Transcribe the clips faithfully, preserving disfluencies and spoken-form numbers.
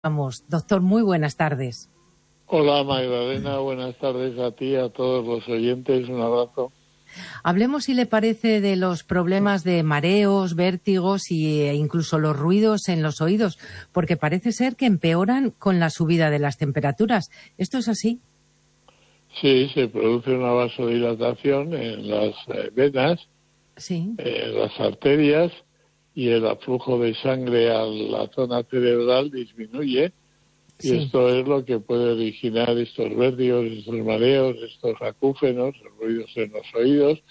Vamos, doctor, muy buenas tardes. Hola Magdalena, buenas tardes a ti, a todos los oyentes, un abrazo. Hablemos, si le parece, de los problemas de mareos, vértigos e incluso los ruidos en los oídos, porque parece ser que empeoran con la subida de las temperaturas. ¿Esto es así? Sí, se produce una vasodilatación en las eh, venas, sí. en las arterias, y el aflujo de sangre a la zona cerebral disminuye. Y sí. Esto es lo que puede originar estos vértigos, estos mareos, estos acúfenos, ruidos en los oídos.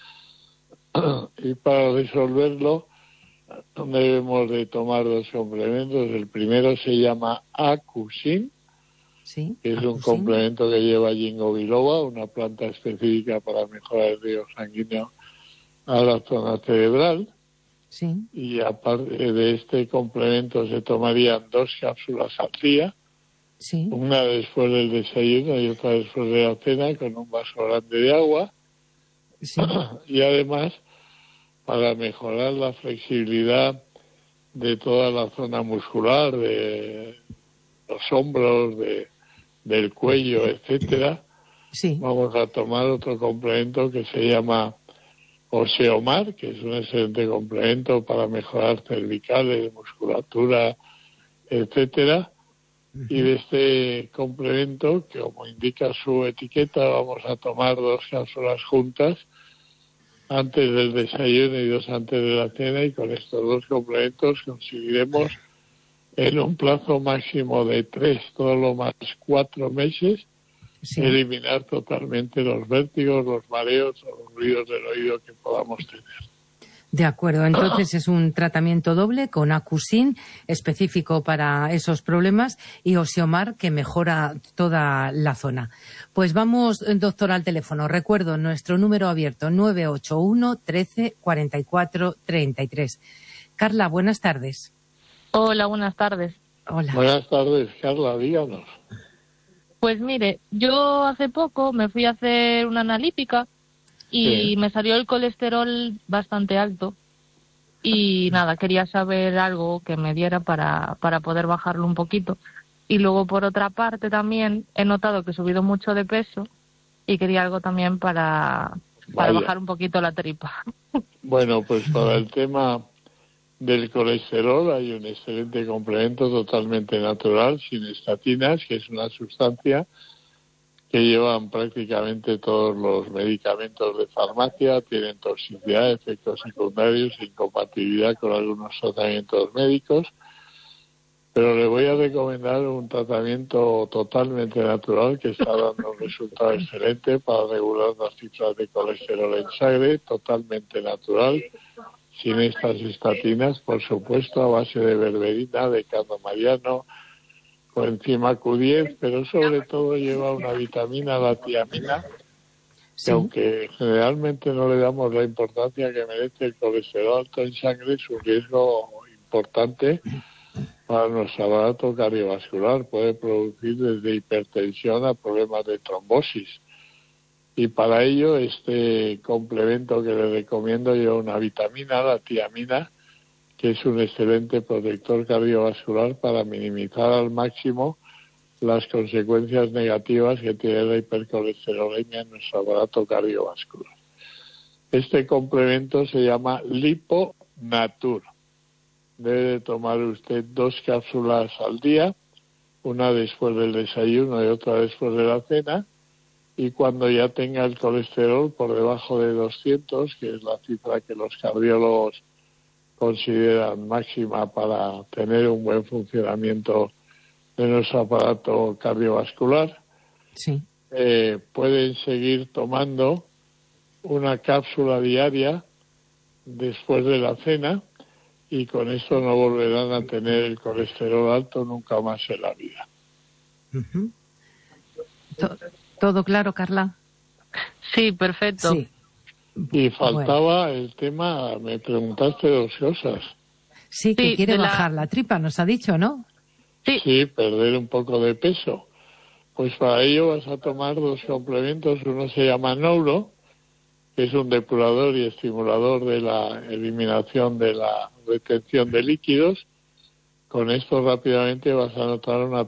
Y para resolverlo debemos de tomar dos complementos. El primero se llama Acusin, sí, que es Acusin. un complemento que lleva ginkgo biloba, una planta específica para mejorar el riego sanguíneo a la zona cerebral. Sí. Y aparte de este complemento se tomarían dos cápsulas al día. Sí. Una después del desayuno y otra después de la cena, con un vaso grande de agua. Sí. Y además, para mejorar la flexibilidad de toda la zona muscular, de los hombros, de, del cuello, etcétera, sí. vamos a tomar otro complemento que se llama Osteomar, que es un excelente complemento para mejorar cervicales, musculatura, etcétera. Y de este complemento, que como indica su etiqueta, vamos a tomar dos cápsulas juntas antes del desayuno y dos antes de la cena, y con estos dos complementos conseguiremos en un plazo máximo de tres, todo lo más cuatro meses, sí. eliminar totalmente los vértigos, los mareos o los ruidos del oído que podamos tener. De acuerdo, entonces es un tratamiento doble con Acusin, específico para esos problemas, y Osteomar, que mejora toda la zona. Pues vamos, doctor, al teléfono. Recuerdo nuestro número abierto, nueve ocho uno, trece, cuarenta y cuatro, treinta y tres. Carla, buenas tardes. Hola, buenas tardes. Hola. Buenas tardes, Carla, díganos. Pues mire, yo hace poco me fui a hacer una analítica y sí. me salió el colesterol bastante alto y nada, quería saber algo que me diera para, para poder bajarlo un poquito. Y luego, por otra parte, también he notado que he subido mucho de peso y quería algo también para, para bajar un poquito la tripa. Bueno, pues para el tema del colesterol hay un excelente complemento totalmente natural, sin estatinas, que es una sustancia que llevan prácticamente todos los medicamentos de farmacia, tienen toxicidad, efectos secundarios, incompatibilidad con algunos tratamientos médicos, pero le voy a recomendar un tratamiento totalmente natural que está dando un resultado excelente para regular las cifras de colesterol en sangre, totalmente natural, sin estas estatinas, por supuesto, a base de berberina, de cardo mariano, coenzima Q diez, pero sobre todo lleva una vitamina, la tiamina, sí. que aunque generalmente no le damos la importancia que merece el colesterol alto en sangre, es un riesgo importante para nuestro aparato cardiovascular. Puede producir desde hipertensión a problemas de trombosis. Y para ello, este complemento que le recomiendo lleva una vitamina, la tiamina, que es un excelente protector cardiovascular para minimizar al máximo las consecuencias negativas que tiene la hipercolesterolemia en nuestro aparato cardiovascular. Este complemento se llama Liponatur. Debe de tomar usted dos cápsulas al día, una después del desayuno y otra después de la cena, y cuando ya tenga el colesterol por debajo de doscientos, que es la cifra que los cardiólogos consideran máxima para tener un buen funcionamiento de nuestro aparato cardiovascular, sí. eh, pueden seguir tomando una cápsula diaria después de la cena, y con esto no volverán a tener el colesterol alto nunca más en la vida. Uh-huh. ¿Todo claro, Carla? Sí, perfecto. Sí. Y faltaba bueno. el tema, me preguntaste dos cosas. Sí, que sí, quiere la... bajar la tripa, nos ha dicho, ¿no? Sí. sí, perder un poco de peso. Pues para ello vas a tomar dos complementos. Uno se llama Neuro, que es un depurador y estimulador de la eliminación de la retención de líquidos. Con esto rápidamente vas a notar una